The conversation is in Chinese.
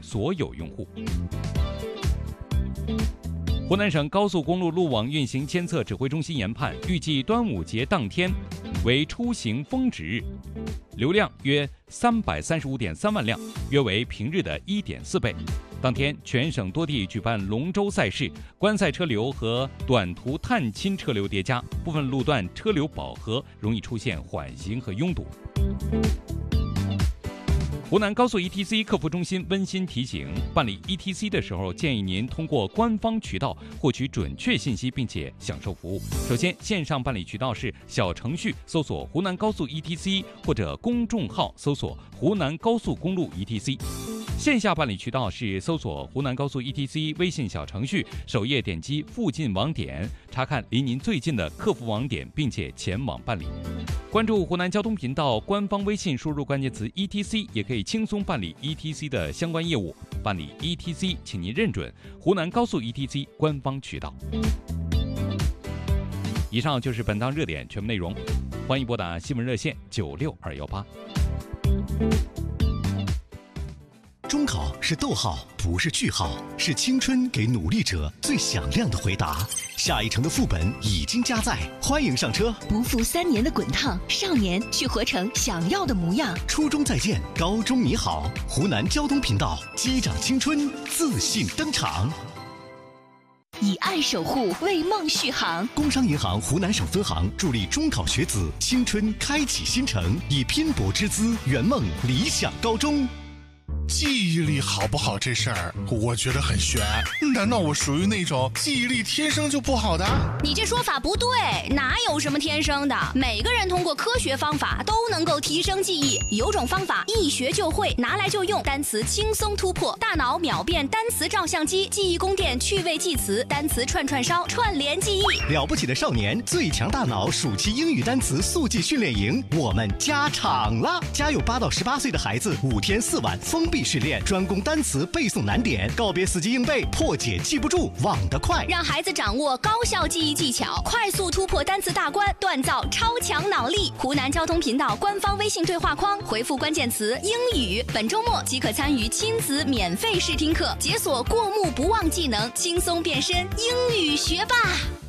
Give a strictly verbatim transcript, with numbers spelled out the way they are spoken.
所有用户。湖南省高速公路路网运行监测指挥中心研判，预计端午节当天为出行峰值日，流量约三百三十五点三万辆，约为平日的一点四倍。当天，全省多地举办龙舟赛事，观赛车流和短途探亲车流叠加，部分路段车流饱和，容易出现缓行和拥堵。湖南高速 E T C 客服中心温馨提醒：办理 E T C 的时候，建议您通过官方渠道获取准确信息，并且享受服务。首先，线上办理渠道是小程序搜索湖南高速 E T C， 或者公众号搜索湖南高速公路 E T C。线下办理渠道是搜索湖南高速 E T C 微信小程序，首页点击附近网点，查看离您最近的客服网点，并且前往办理。关注湖南交通频道官方微信，输入关键词 E T C， 也可以轻松办理 E T C 的相关业务。办理 E T C， 请您认准湖南高速 E T C 官方渠道。以上就是本档热点全部内容，欢迎拨打新闻热线九六二幺八。 中考是逗号，不是句号，是青春给努力者最响亮的回答。下一城的副本已经加载，欢迎上车。 不负三年的滚烫，少年去活成想要的模样。 初中再见，高中你好。湖南交通频道，击掌青春，自信登场。 以爱守护，为梦续航。 工商银行湖南省分行助力中考学子青春开启新程，以拼搏之姿圆梦理想高中。 记忆力好不好这事儿，我觉得很悬。难道我属于那种记忆力天生就不好的？ 你这说法不对，哪有什么天生的？每个人通过科学方法都能够提升记忆。有种方法一学就会，拿来就用，单词轻松突破，大脑秒变单词照相机，记忆宫殿趣味记词，单词串串烧，串联记忆。 了不起的少年，最强大脑暑期英语单词速记训练营，我们加场了！家有八到十八岁的孩子，五天四晚封闭训练，专攻单词背诵难点，告别死记硬背，破解记不住，忘得快， 让孩子掌握高效记忆技巧，快速突破单词大关，锻造超强脑力。湖南交通频道官方微信对话框回复关键词英语，本周末即可参与亲子免费试听课，解锁过目不忘技能，轻松变身英语学霸。